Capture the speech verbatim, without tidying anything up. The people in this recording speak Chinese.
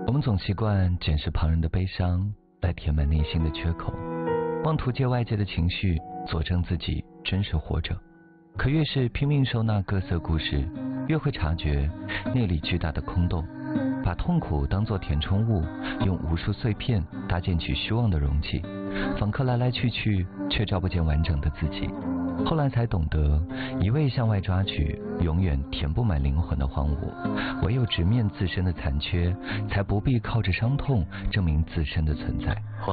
我们总习惯检视旁人的悲伤来填满内心的缺口，妄图借外界的情绪佐证自己真实活着。可越是拼命收纳各色故事，越会察觉内里巨大的空洞，把痛苦当作填充物，用无数碎片搭建起虚妄的容器，访客来来去去，却照不见完整的自己。后来才懂得，一味向外抓取，永远填不满灵魂的荒芜，唯有直面自身的残缺，才不必靠着伤痛证明自身的存在。